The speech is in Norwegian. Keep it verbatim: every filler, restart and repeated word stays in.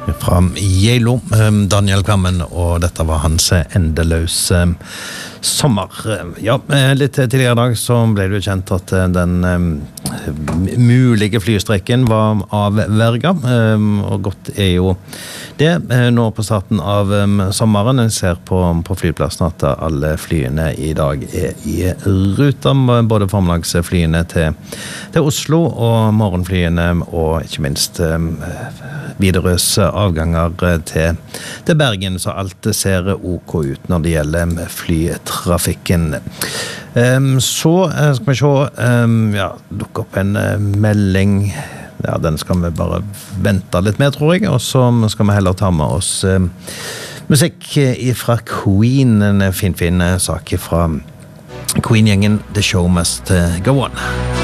Fra Yalo, Daniel Kvammen, og dette var hans endeløs sommer. Ja, litt tidligere i dag så ble det jo kjent at den mulige flystrekken var avverget, og godt er jo det nå på starten av sommeren. En ser på, på flyplassen at alle flyene i dag er i ruta, både formlagsflyene til, til Oslo og morgenflyene, og ikke minst Widerøes avganger til, til Bergen, så alt ser ok ut når det gjelder flytrafikken. Um, så skal vi se, um, ja, dukke opp en uh, melding, ja, den skal vi bare vente litt med, tror jeg, og så skal vi heller ta med oss uh, musikk fra Queen, en fin, fin sak fra Queen-gjengen, The Show Must Go On.